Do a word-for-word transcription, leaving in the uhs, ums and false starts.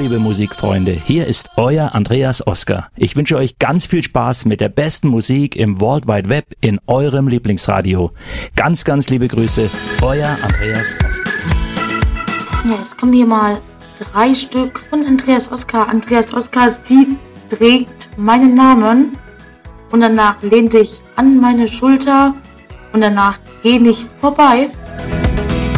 liebe Musikfreunde, hier ist euer Andreas Oskar. Ich wünsche euch ganz viel Spaß mit der besten Musik im World Wide Web in eurem Lieblingsradio. Ganz, ganz liebe Grüße, euer Andreas Oskar. Ja, jetzt kommen hier mal drei Stück von Andreas Oskar. Andreas Oskar, sie trägt meinen Namen. Und danach lehn dich an meine Schulter. Und danach geh nicht vorbei.